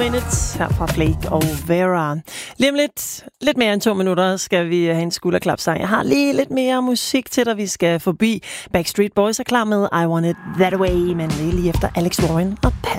Minutes her fra Flake og Vera. Lige om lidt mere end 2 minutter skal vi have en skulderklapsang. Jeg har lige lidt mere musik til dig. Vi skal forbi Backstreet Boys er klar med I Want It That Way, men lige efter Alex Warren og Pat.